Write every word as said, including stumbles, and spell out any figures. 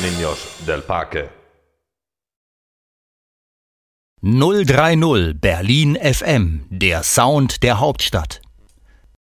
Niños del Parque. null drei null Berlin F M, der Sound der Hauptstadt.